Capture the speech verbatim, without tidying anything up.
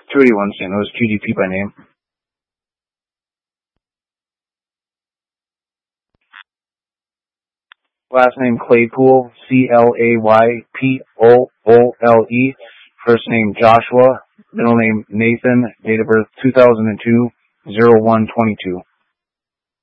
two eighty-one, Saint Louis, Q D P by name. Last name Claypool, C L A Y P O O L E. First name Joshua. Middle name Nathan. Date of birth two thousand two, oh one twenty-two.